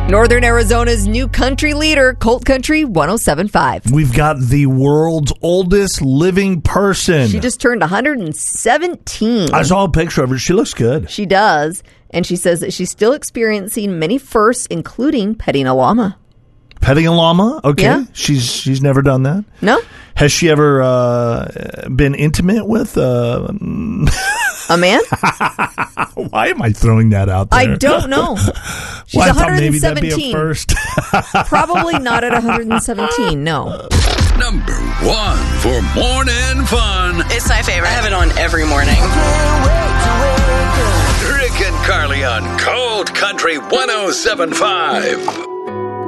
Northern Arizona's new country leader, Colt Country 107.5. We've got the world's oldest living person. She just turned 117. I saw a picture of her. She looks good. She does. And she says that she's still experiencing many firsts, including petting a llama. Petting a llama? Okay. Yeah. She's never done that? No. Has she ever been intimate with a man? Why am I throwing that out there? I don't know. She's Well, I 117. thought maybe that'd be a first. Probably not at 117, no. Number 1 for morning fun. It's my favorite. I have it on every morning. Rick and Carly on Cold Country 107.5.